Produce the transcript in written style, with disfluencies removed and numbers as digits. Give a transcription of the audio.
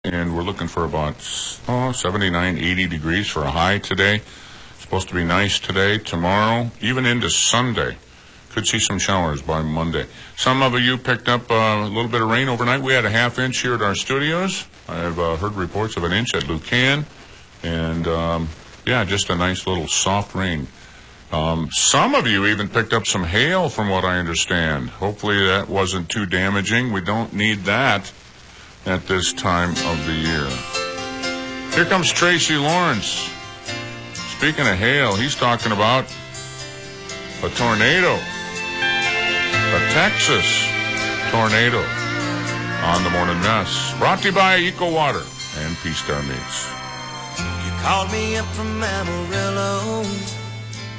and we're looking for about 79, 80 degrees for a high today. It's supposed to be nice today, tomorrow, even into Sunday. Could see some showers by Monday. Some of you picked up a little bit of rain overnight. We had a half inch here at our studios. I've heard reports of an inch at Lucan. And, just a nice little soft rain. Some of you even picked up some hail from what I understand. Hopefully that wasn't too damaging. We don't need that at this time of the year. Here comes Tracy Lawrence. Speaking of hail, he's talking about a tornado. A Texas tornado on the Morning Mess. Brought to you by Eco Water and Peace Star Meats. You called me up from Amarillo.